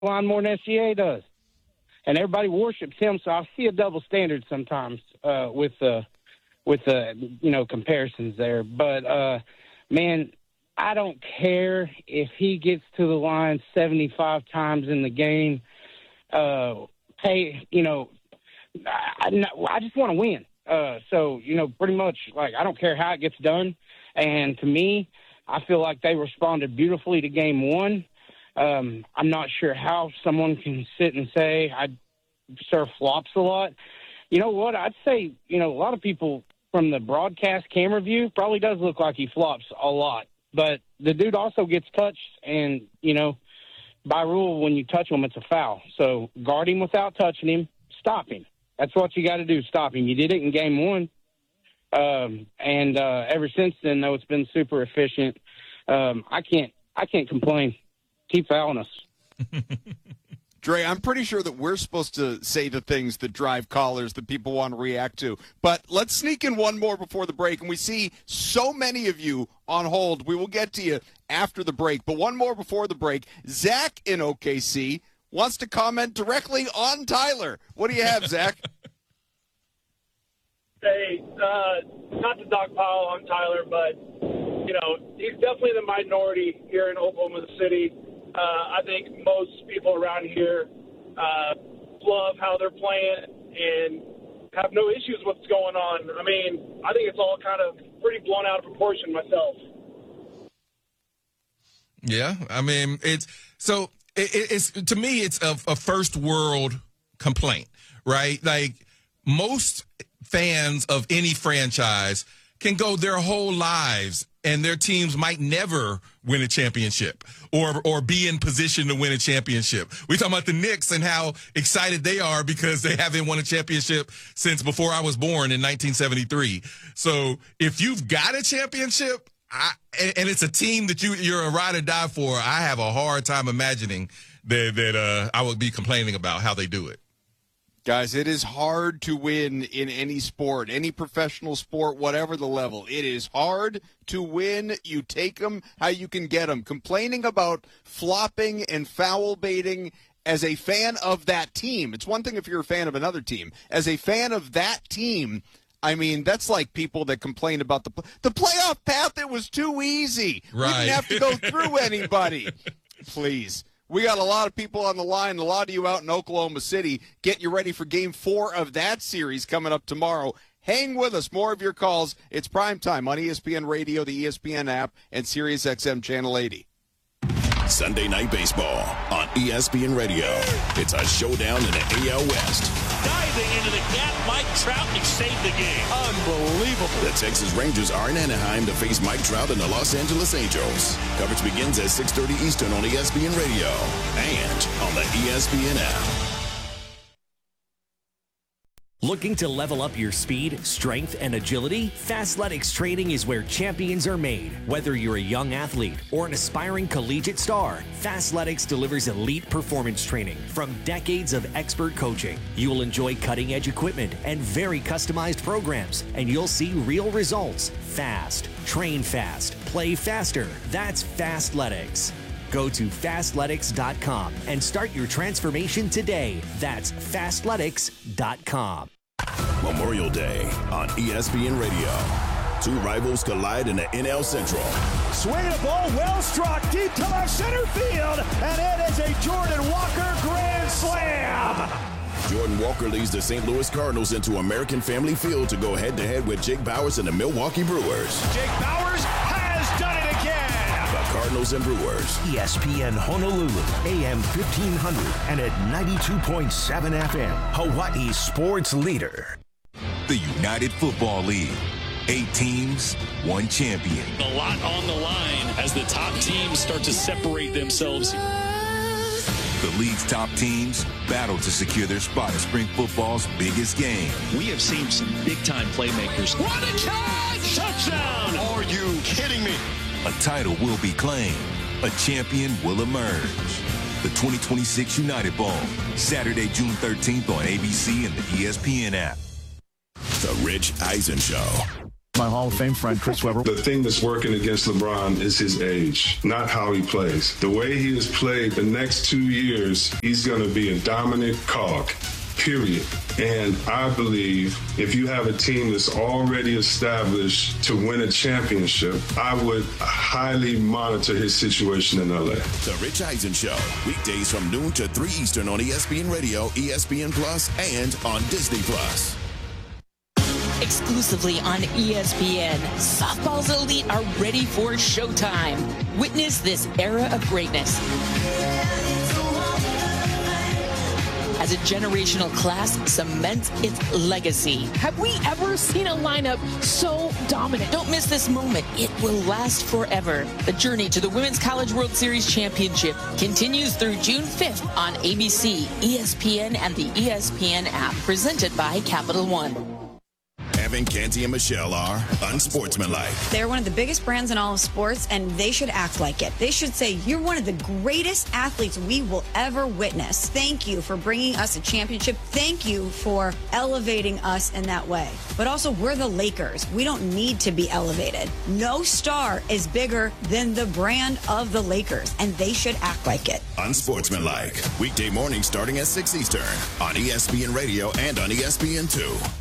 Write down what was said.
line more than SGA does. And everybody worships him, so I see a double standard sometimes with comparisons there. But, man, I don't care if he gets to the line 75 times in the game. I just want to win. Pretty much, like, I don't care how it gets done. And to me, I feel like they responded beautifully to game one. I'm not sure how someone can sit and say I surf flops a lot. You know what? I'd say, a lot of people from the broadcast camera view probably does look like he flops a lot. But the dude also gets touched, and, by rule, when you touch him, it's a foul. So guard him without touching him. Stop him. That's what you got to do, stop him. You did it in game one. And ever since then, though, it's been super efficient. I can't complain. Keep fouling us. Dre, I'm pretty sure that we're supposed to say the things that drive callers that people want to react to. But let's sneak in one more before the break. And we see so many of you on hold. We will get to you after the break. But one more before the break. Zach in OKC wants to comment directly on Tyler. What do you have, Zach? Hey, not to dogpile on Tyler, but, he's definitely the minority here in Oklahoma City. I think most people around here love how they're playing and have no issues with what's going on. I mean, I think it's all kind of pretty blown out of proportion myself. Yeah, I mean, it's to me, it's a first world complaint, right? Like, most fans of any franchise can go their whole lives and their teams might never win a championship or be in position to win a championship. We talking about the Knicks and how excited they are because they haven't won a championship since before I was born in 1973. So if you've got a championship, and it's a team that you're a ride or die for, I have a hard time imagining that I would be complaining about how they do it. Guys, it is hard to win in any sport, any professional sport, whatever the level. It is hard to win. You take them how you can get them. Complaining about flopping and foul baiting as a fan of that team. It's one thing if you're a fan of another team. As a fan of that team, I mean, that's like people that complain about the playoff path. It was too easy. Right. We didn't have to go through anybody. Please. We got a lot of people on the line, a lot of you out in Oklahoma City. Get you ready for Game 4 of that series coming up tomorrow. Hang with us. More of your calls. It's prime time on ESPN Radio, the ESPN app, and SiriusXM Channel 80. Sunday Night Baseball on ESPN Radio. It's a showdown in the AL West. Diving into the gap, Mike Trout saved the game. Unbelievable. The Texas Rangers are in Anaheim to face Mike Trout and the Los Angeles Angels. Coverage begins at 6:30 Eastern on ESPN Radio and on the ESPN app. Looking to level up your speed, strength, and agility? Fastletics training is where champions are made. Whether you're a young athlete or an aspiring collegiate star, Fastletics delivers elite performance training from decades of expert coaching. You'll enjoy cutting-edge equipment and very customized programs, and you'll see real results fast. Train fast, play faster. That's Fastletics. Go to Fastletics.com and start your transformation today. That's Fastletics.com. Memorial Day on ESPN Radio. Two rivals collide in the NL Central. Swing a ball, well struck, deep to left center field, and it is a Jordan Walker grand slam. Jordan Walker leads the St. Louis Cardinals into American Family Field to go head-to-head with Jake Bauers and the Milwaukee Brewers. Jake Bauers has done it again. Cardinals and Brewers. ESPN Honolulu, AM 1500 and at 92.7 FM, Hawaii's sports leader. The United Football League. 8 teams, 1 champion. A lot on the line as the top teams start to separate themselves. The league's top teams battle to secure their spot in spring football's biggest game. We have seen some big-time playmakers. What a catch! Touchdown! Are you kidding me? A title will be claimed. A champion will emerge. The 2026 United Bowl, Saturday, June 13th on ABC and the ESPN app. The Rich Eisen Show. my Hall of Fame friend, Chris Webber. The thing that's working against LeBron is his age, not how he plays. The way he has played the next 2 years, he's going to be a dominant cog. Period. And I believe if you have a team that's already established to win a championship, I would highly monitor his situation in LA. The Rich Eisen Show, weekdays from noon to 3 Eastern on ESPN Radio, ESPN Plus, and on Disney Plus. Exclusively on ESPN, softball's elite are ready for showtime. Witness this era of greatness as a generational class cements its legacy. Have we ever seen a lineup so dominant? Don't miss this moment. It will last forever. The journey to the Women's College World Series Championship continues through June 5th on ABC, ESPN, and the ESPN app, presented by Capital One. Evan, Canty, and Michelle are unsportsmanlike. They're one of the biggest brands in all of sports, and they should act like it. They should say, you're one of the greatest athletes we will ever witness. Thank you for bringing us a championship. Thank you for elevating us in that way. But also, we're the Lakers. We don't need to be elevated. No star is bigger than the brand of the Lakers, and they should act like it. Unsportsmanlike. Weekday mornings starting at 6 Eastern on ESPN Radio and on ESPN2.